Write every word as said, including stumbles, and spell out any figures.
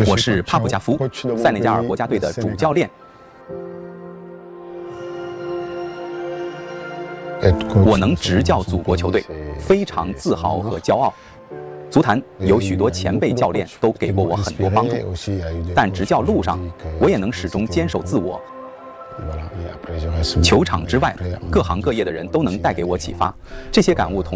我是帕普加夫，塞内加尔国家队的主教练。我能执教祖国球队，非常自豪和骄傲。足坛有许多前辈教练都给过我很多帮助，但执教路上，我也能始终坚守自我。球场之外，各行各业的人都能带给我启发，这些感悟同。